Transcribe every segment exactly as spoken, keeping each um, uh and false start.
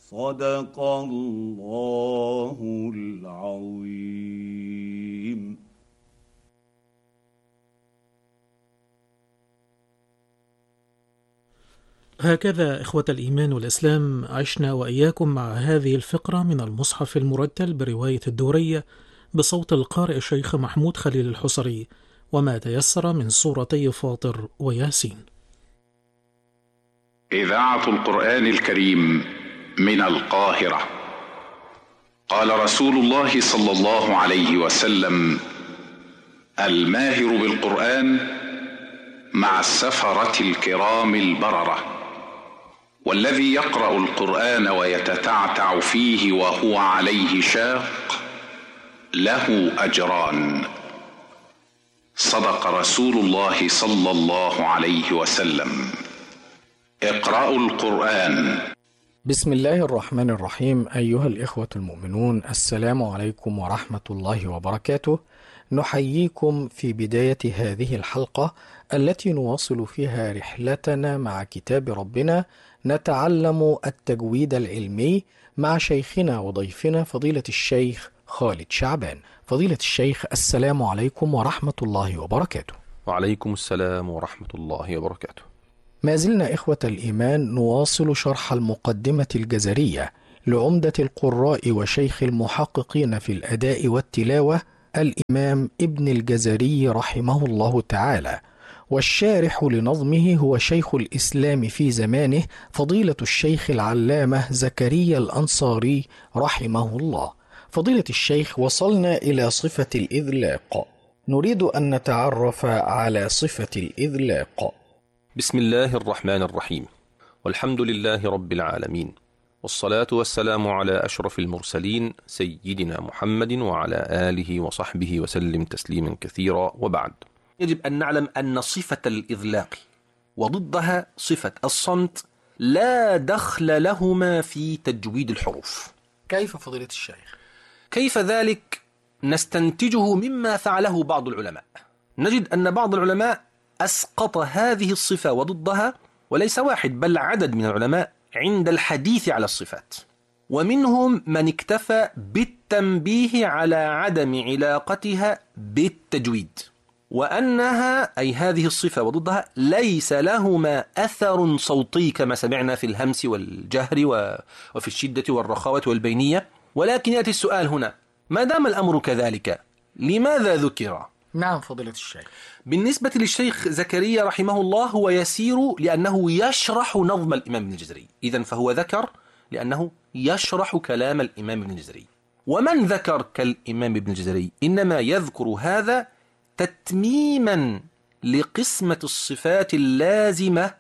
صدق الله العظيم. هكذا إخوة الإيمان والإسلام عشنا وإياكم مع هذه الفقرة من المصحف المرتل برواية الدورية بصوت القارئ الشيخ محمود خليل الحصري، وما تيسر من سورتي فاطر وياسين. إذاعة القرآن الكريم من القاهرة. قال رسول الله صلى الله عليه وسلم: الماهر بالقرآن مع السفرة الكرام البررة، والذي يقرأ القرآن ويتتعتع فيه وهو عليه شاق له أجران. صدق رسول الله صلى الله عليه وسلم. اقرأوا القرآن. بسم الله الرحمن الرحيم. أيها الإخوة المؤمنون، السلام عليكم ورحمة الله وبركاته. نحييكم في بداية هذه الحلقة التي نواصل فيها رحلتنا مع كتاب ربنا، نتعلم التجويد العلمي مع شيخنا وضيفنا فضيلة الشيخ خالد شعبان. فضيلة الشيخ، السلام عليكم ورحمة الله وبركاته. وعليكم السلام ورحمة الله وبركاته. ما زلنا إخوة الإيمان نواصل شرح المقدمة الجزرية لعمدة القراء وشيخ المحققين في الأداء والتلاوة الإمام ابن الجزري رحمه الله تعالى، والشارح لنظمه هو شيخ الإسلام في زمانه فضيلة الشيخ العلامة زكريا الأنصاري رحمه الله. فضيلة الشيخ، وصلنا إلى صفة الإذلاق، نريد أن نتعرف على صفة الإذلاق. بسم الله الرحمن الرحيم، والحمد لله رب العالمين، والصلاة والسلام على أشرف المرسلين سيدنا محمد وعلى آله وصحبه وسلم تسليما كثيرا، وبعد. يجب أن نعلم أن صفة الإذلاق وضدها صفة الصمت لا دخل لهما في تجويد الحروف. كيف فضيلة الشيخ؟ كيف ذلك؟ نستنتجه مما فعله بعض العلماء. نجد أن بعض العلماء أسقط هذه الصفة وضدها، وليس واحد بل عدد من العلماء عند الحديث على الصفات، ومنهم من اكتفى بالتنبيه على عدم علاقتها بالتجويد، وأنها أي هذه الصفة وضدها ليس لهما أثر صوتي كما سمعنا في الهمس والجهر وفي الشدة والرخاوة والبينية. ولكن يأتي السؤال هنا: ما دام الأمر كذلك لماذا ذكر؟ نعم فضيلة الشيخ. بالنسبة للشيخ زكريا رحمه الله هو يسير لأنه يشرح نظم الإمام ابن الجزري، إذن فهو ذكر لأنه يشرح كلام الإمام ابن الجزري. ومن ذكر كالإمام ابن الجزري إنما يذكر هذا تتميما لقسمة الصفات اللازمة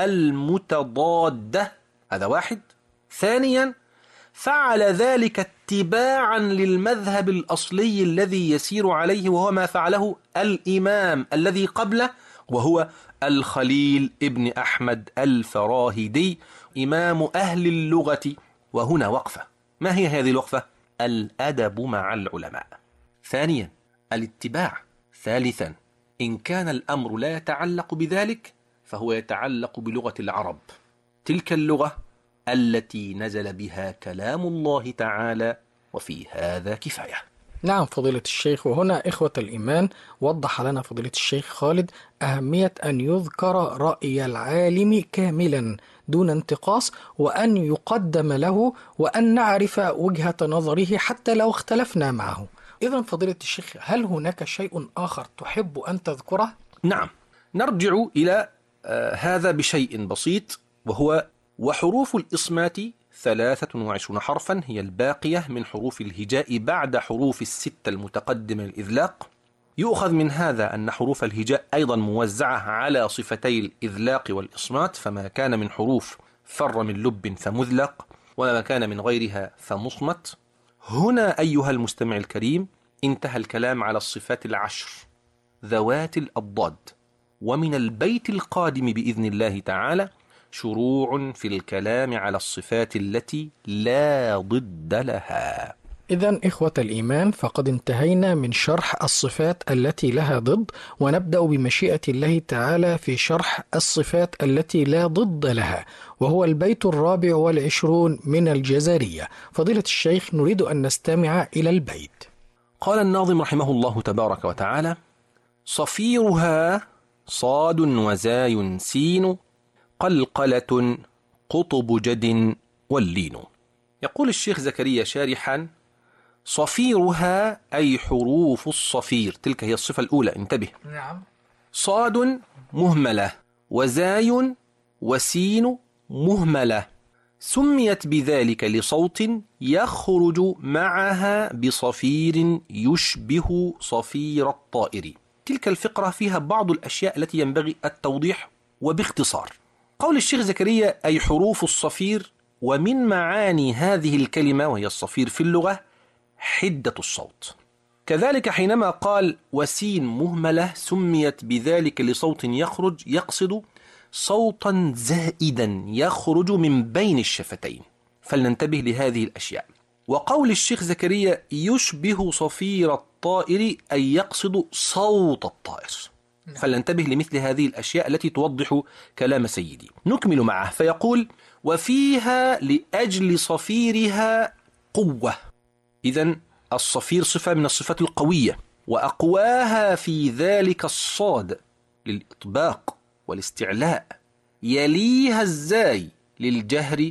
المتضادة، هذا واحد. ثانيا، فعل ذلك اتباعا للمذهب الأصلي الذي يسير عليه، وهو ما فعله الإمام الذي قبله، وهو الخليل ابن أحمد الفراهيدي إمام أهل اللغة. وهنا وقفة. ما هي هذه الوقفة؟ الأدب مع العلماء. ثانيا، الاتباع. ثالثا، إن كان الأمر لا يتعلق بذلك فهو يتعلق بلغة العرب، تلك اللغة التي نزل بها كلام الله تعالى، وفي هذا كفاية. نعم فضيلة الشيخ. وهنا إخوة الإيمان وضح لنا فضيلة الشيخ خالد أهمية أن يذكر رأي العالم كاملا دون انتقاص، وأن يقدم له، وأن نعرف وجهة نظره حتى لو اختلفنا معه. إذن فضيلة الشيخ، هل هناك شيء آخر تحب أن تذكره؟ نعم، نرجع إلى آه هذا بشيء بسيط، وهو وحروف الإصمات ثلاثة وعشرون حرفا هي الباقية من حروف الهجاء بعد حروف الستة المتقدمة للإذلاق. يؤخذ من هذا أن حروف الهجاء أيضا موزعة على صفتي الإذلاق والإصمات، فما كان من حروف فر من لب فمذلق، وما كان من غيرها فمصمت. هنا أيها المستمع الكريم انتهى الكلام على الصفات العشر ذوات الأضداد، ومن البيت القادم بإذن الله تعالى شروع في الكلام على الصفات التي لا ضد لها. إذن إخوة الإيمان، فقد انتهينا من شرح الصفات التي لها ضد، ونبدأ بمشيئة الله تعالى في شرح الصفات التي لا ضد لها، وهو البيت الرابع والعشرون من الجزرية. فضيلة الشيخ، نريد أن نستمع إلى البيت. قال الناظم رحمه الله تبارك وتعالى: صفيرها صاد وزاي سين، قلقلة قطب جد واللين. يقول الشيخ زكريا شارحا: صفيرها أي حروف الصفير، تلك هي الصفة الأولى، انتبه. نعم. صاد مهملة، وزاي وسين مهملة، سميت بذلك لصوت يخرج معها بصفير يشبه صفير الطائر. تلك الفقرة فيها بعض الأشياء التي ينبغي التوضيح وباختصار. قول الشيخ زكريا أي حروف الصفير، ومن معاني هذه الكلمة وهي الصفير في اللغة حدة الصوت. كذلك حينما قال وسين مهملة سميت بذلك لصوت يخرج، يقصد صوتا زائدا يخرج من بين الشفتين، فلننتبه لهذه الأشياء. وقول الشيخ زكريا يشبه صفير الطائر أي يقصد صوت الطائر، فلننتبه لمثل هذه الأشياء التي توضح كلام سيدي. نكمل معه فيقول: وفيها لأجل صفيرها قوة. إذن الصفير صفة من الصفات القوية، وأقواها في ذلك الصاد للإطباق والاستعلاء، يليها الزاي للجهر،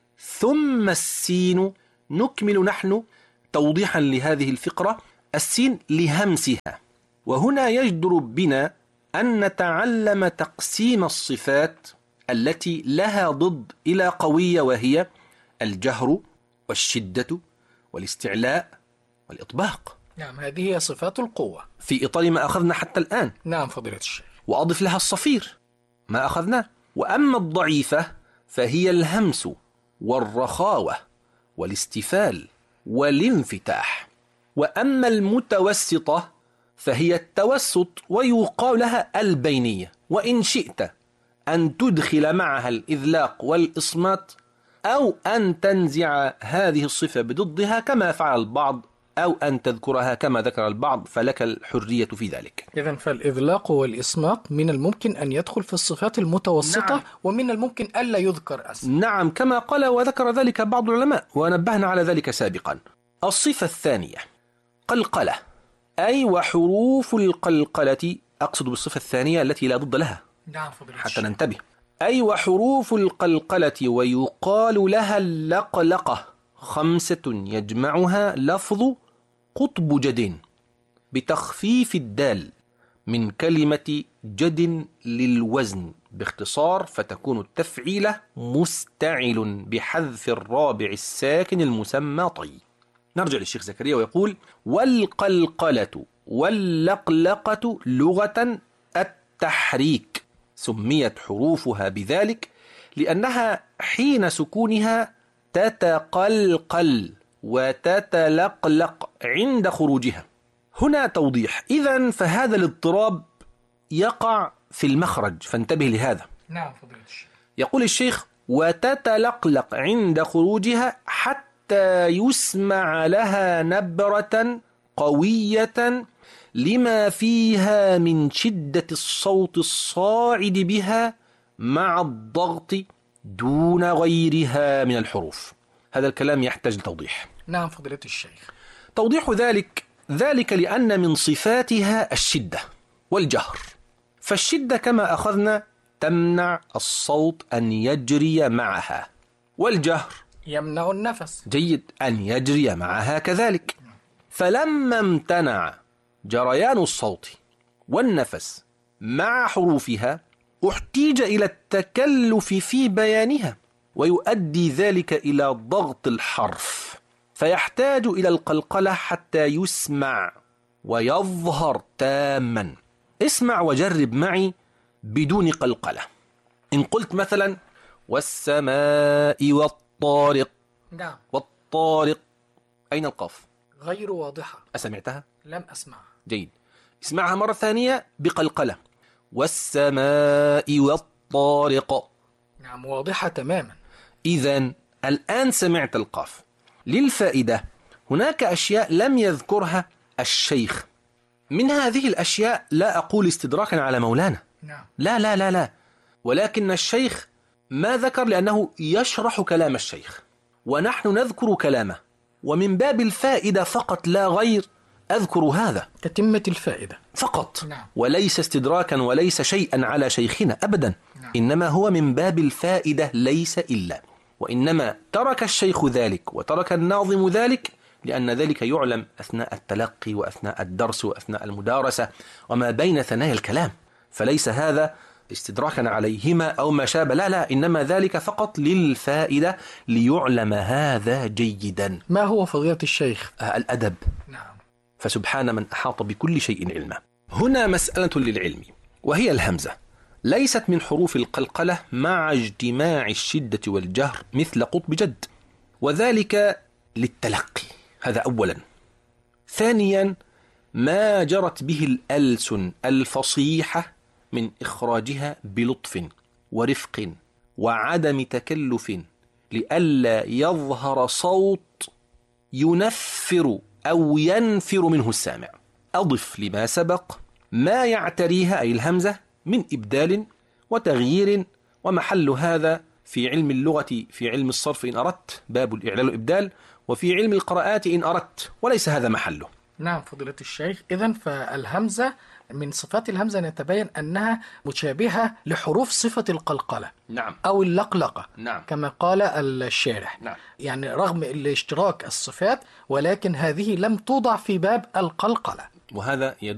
ثم السين. نكمل نحن توضيحا لهذه الفقرة: السين لهمسها. وهنا يجدر بنا أن نتعلم تقسيم الصفات التي لها ضد إلى قوية، وهي الجهر والشدة والاستعلاء والإطباق. نعم، هذه هي صفات القوة في إطار ما أخذنا حتى الآن. نعم فضيلة الشيخ. وأضف لها الصفير ما أخذناه. وأما الضعيفة فهي الهمس والرخاوة والاستفال والانفتاح. وأما المتوسطة فهي التوسط، ويقال لها البينية، وإن شئت أن تدخل معها الإذلاق والإصمات، أو أن تنزع هذه الصفة بضدها كما فعل البعض، أو أن تذكرها كما ذكر البعض، فلك الحرية في ذلك. إذن فالإذلاق والإصمات من الممكن أن يدخل في الصفات المتوسطة. نعم. ومن الممكن ألا يذكر أصلا. نعم، كما قال وذكر ذلك بعض العلماء، ونبهنا على ذلك سابقا. الصفة الثانية قلقلة، أي وحروف القلقلة، أقصد بالصفة الثانية التي لا ضد لها. نعم فضيلة حتى الشيخ. ننتبه. أي وحروف القلقلة ويقال لها اللقلقة، خمسة يجمعها لفظ قطب جد بتخفيف الدال من كلمة جد للوزن باختصار، فتكون التفعيلة مستعل بحذف الرابع الساكن المسمى طي. نرجع للشيخ زكريا ويقول: والقلقلة واللقلقة لغة التحريك، سميت حروفها بذلك لأنها حين سكونها تتقلقل وتتلقلق عند خروجها. هنا توضيح. إذن فهذا الاضطراب يقع في المخرج، فانتبه لهذا. نعم فضيلة الشيخ. يقول الشيخ: وتتلقلق عند خروجها حتى يسمع لها نبرة قوية لما فيها من شدة الصوت الصاعد بها مع الضغط دون غيرها من الحروف. هذا الكلام يحتاج لتوضيح. نعم فضيلة الشيخ. توضيح ذلك ذلك لأن من صفاتها الشدة والجهر، فالشدة كما أخذنا تمنع الصوت أن يجري معها، والجهر يمنع النفس. جيد، أن يجري معها كذلك. فلما امتنع جريان الصوت والنفس مع حروفها احتيج إلى التكلف في بيانها، ويؤدي ذلك إلى ضغط الحرف، فيحتاج إلى القلقلة حتى يسمع ويظهر تاما. اسمع وجرب معي بدون قلقلة. إن قلت مثلا والسماء والطارق. نعم. والطارق، أين القاف؟ غير واضحة. أسمعتها؟ لم أسمع. جيد، اسمعها مرة ثانية بقلقلة. والسماء والطارق. نعم، واضحة تماما. إذن الآن سمعت القاف. للفائدة هناك أشياء لم يذكرها الشيخ. من هذه الأشياء لا أقول استدراكا على مولانا، لا لا لا لا، ولكن الشيخ ما ذكر لأنه يشرح كلام الشيخ ونحن نذكر كلامه، ومن باب الفائدة فقط لا غير أذكر هذا، تتمة الفائدة فقط. نعم. وليس استدراكا وليس شيئا على شيخنا أبدا. نعم. إنما هو من باب الفائدة ليس إلا، وإنما ترك الشيخ ذلك وترك الناظم ذلك لأن ذلك يعلم أثناء التلقي وأثناء الدرس وأثناء المدارسة وما بين ثنايا الكلام، فليس هذا استدراكا عليهما أو ما شابه، لا لا، إنما ذلك فقط للفائدة ليعلم هذا جيدا. ما هو فضيلة الشيخ؟ آه الأدب. نعم. فسبحان من أحاط بكل شيء علما. هنا مسألة للعلم وهي الهمزة، ليست من حروف القلقلة مع اجتماع الشدة والجهر مثل قطب جد، وذلك للتلقي، هذا أولا. ثانيا ما جرت به الألسن الفصيحة من إخراجها بلطف ورفق وعدم تكلف لئلا يظهر صوت ينفر أو ينفر منه السامع. أضف لما سبق ما يعتريها أي الهمزة من إبدال وتغيير، ومحل هذا في علم اللغة في علم الصرف إن أردت باب الإعلال والإبدال، وفي علم القراءات إن أردت، وليس هذا محله. نعم فضيلة الشيخ، إذن فالهمزة من صفات الهمزة نتبين أنها مشابهة لحروف صفة القلقلة. نعم. أو اللقلقة. نعم. كما قال الشارح. نعم. يعني رغم الاشتراك الصفات ولكن هذه لم توضع في باب القلقلة، وهذا يدل